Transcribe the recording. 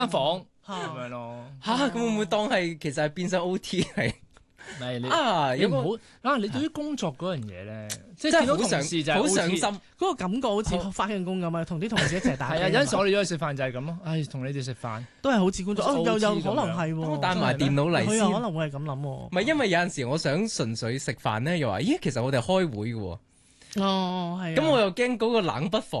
房咁樣咯。 咁會唔會當係其實係變相 OT 係？ 咪你有唔好你對於工作嗰樣嘢咧，即係見到真係好同事就係好 OT 上心。 嗰個感覺好似翻緊工咁啊，同啲同事一齊打機。 係啊，有陣時我哋約去食飯就係咁咯。唉，同你哋食飯都係好似工作。 好似又 OT 可能係喎， 帶埋電腦嚟佢先。 又可能會係咁諗喎。 唔係因為有陣時我想純粹食飯咧，又話咦其實我哋開會嘅喎。 哦，係啊。 咁我又驚嗰個冷不防